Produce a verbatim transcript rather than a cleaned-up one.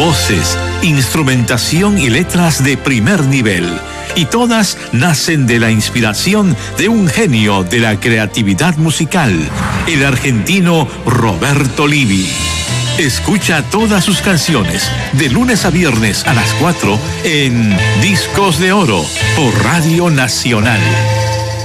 Voces, instrumentación y letras de primer nivel. Y todas nacen de la inspiración de un genio de la creatividad musical, el argentino Roberto Livi. Escucha todas sus canciones de lunes a viernes a las cuatro en Discos de Oro por Radio Nacional.